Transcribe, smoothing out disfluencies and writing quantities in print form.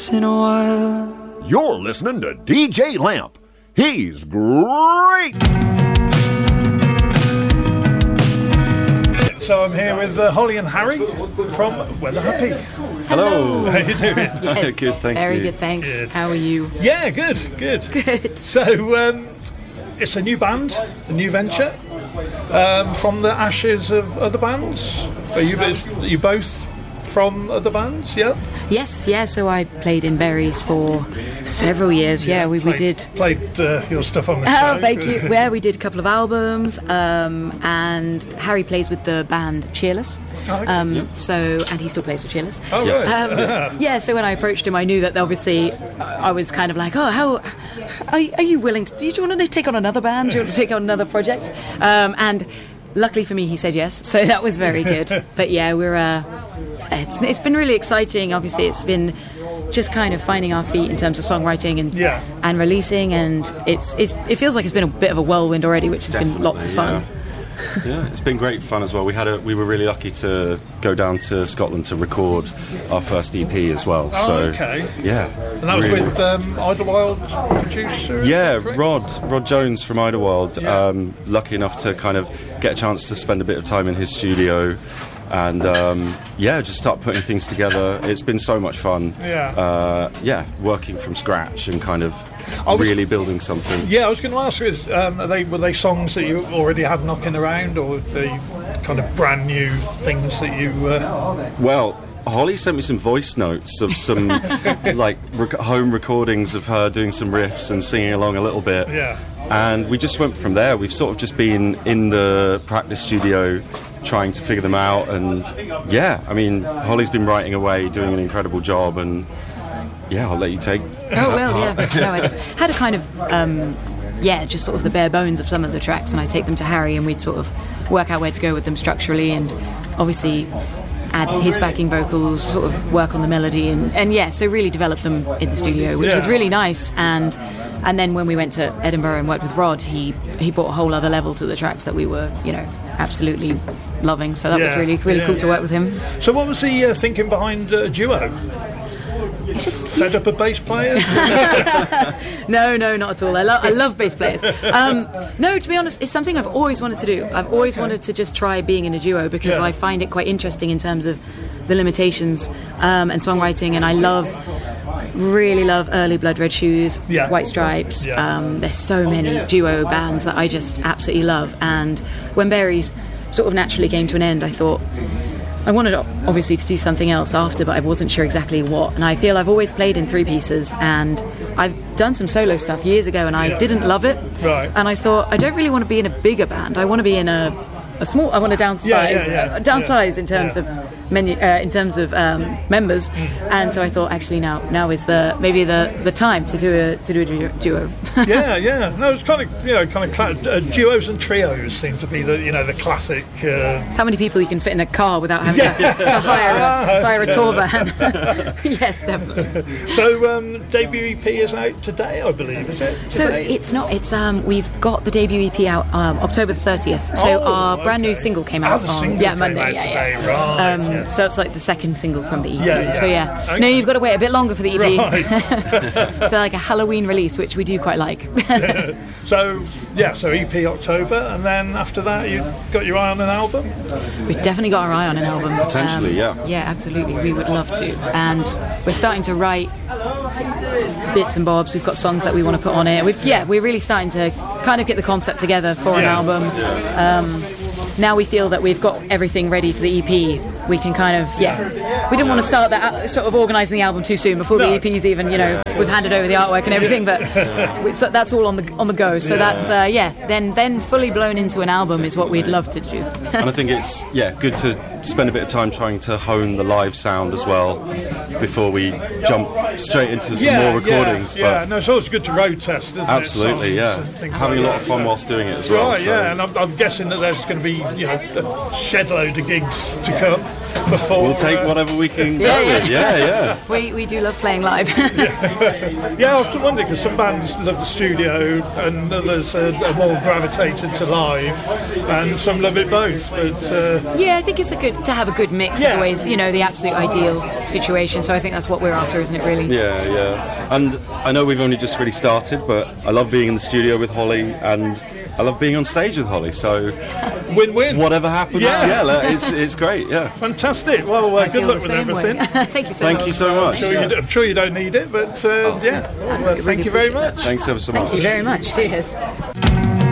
once in a while. You're listening to DJ Lamp. He's great. So I'm here with Holly and Harry from Weather Happy. Hello. How you doing? Yes. Good, thank you. Very good, thanks. Good. How are you? Yeah, good. Good. So it's a new band, a new venture, from the ashes of other bands. Are you both from other bands? Yeah. Yes, yeah. So I played in Berries for several years. Yeah, we did. Played your stuff on the Oh, show. thank you. Yeah, we did a couple of albums, and Harry plays with the band Cheerless. Oh, okay. And he still plays with Cheerless. Oh, right. Yeah, so when I approached him, I knew that obviously I was kind of like, oh, how are you willing to? Do you want to take on another band? Do you want to take on another project? And luckily for me, he said yes, so that was very good. But yeah, we're. It's been really exciting. Obviously, it's been just kind of finding our feet in terms of songwriting and releasing, and it feels like it's been a bit of a whirlwind already, which has been lots of fun. Yeah, it's been great fun as well. We were really lucky to go down to Scotland to record our first EP as well. Oh, so, okay. Yeah. And that was with Idlewild producer? Yeah, Rod Jones from Idlewild. Yeah. Lucky enough to kind of get a chance to spend a bit of time in his studio and just start putting things together. It's been so much fun. Working from scratch and kind of really building something. Yeah, I was going to ask you, were they songs that you already had knocking around, or were they kind of brand new things that you... Well, Holly sent me some voice notes of some home recordings of her doing some riffs and singing along a little bit. Yeah. And we just went from there. We've sort of just been in the practice studio trying to figure them out, and Holly's been writing away, doing an incredible job, and I'll let you take. Oh well, yeah. No, I had a kind of just sort of the bare bones of some of the tracks, and I take them to Harry, and we'd sort of work out where to go with them structurally, and obviously add his backing vocals, sort of work on the melody, and so really develop them in the studio, which was really nice. And then when we went to Edinburgh and worked with Rod, he brought a whole other level to the tracks that we were, absolutely loving. So that was really cool to work with him. So what was the thinking behind Duo? It's just fed up of bass players? No, not at all. I love bass players. No, to be honest, it's something I've always wanted to do. I've always wanted to just try being in a duo because I find it quite interesting in terms of the limitations and songwriting, and I really love early Blood Red Shoes, White Stripes. There's so many duo bands that I just absolutely love, and when Berries sort of naturally came to an end, I thought I wanted obviously to do something else after, but I wasn't sure exactly what. And I feel I've always played in three pieces, and I've done some solo stuff years ago, and I didn't love it. Right. And I thought I don't really want to be in a bigger band. I want to be in a small. I want to downsize, downsize in terms of menu, in terms of members. And so I thought actually now is maybe the time to do a duo. No, it's kind of duos and trios seem to be the classic. It's how many people you can fit in a car without having to hire a tour van. Yes, definitely. So debut EP is out today, I believe. Is it? Today? So it's not. It's we've got the debut EP out October the 30th. So our brand new single came out on Monday. Right. So it's like the second single from the EP. Okay. No, you've got to wait a bit longer for the EP. Right. So like a Halloween release, which we do quite like. So EP October, and then after that you got your eye on an album? We've definitely got our eye on an album. Potentially, Yeah, absolutely. We would love to. And we're starting to write bits and bobs. We've got songs that we want to put on it. We're really starting to kind of get the concept together for an album. Now we feel that we've got everything ready for the EP. We can kind of, we didn't want to start that sort of organising the album too soon before the EP's even, we've handed over the artwork and everything, but so that's all on the go. So that's, then fully blown into an album is what we'd love to do. And I think it's, good to spend a bit of time trying to hone the live sound as well before we jump straight into some more recordings. No, it's always good to road test, isn't absolutely, it? Having a lot of fun whilst doing it as well. Right, and I'm guessing that there's going to be, a shed load of gigs to come before. We'll take whatever we can go with. We do love playing live. I often wonder, because some bands love the studio and others are more gravitated to live, and some love it both. But I think it's to have a good mix is always, the absolute ideal situation. collaboration. So I think that's what we're after, isn't it? Really. Yeah. And I know we've only just really started, but I love being in the studio with Holly, and I love being on stage with Holly. So win-win. Whatever happens, it's great. Yeah. Fantastic. Well, good luck with everything. Thank you so much. Thank you so much. I'm sure you don't need it, but thank you very much. Thanks ever so much. Thank you very much. Cheers.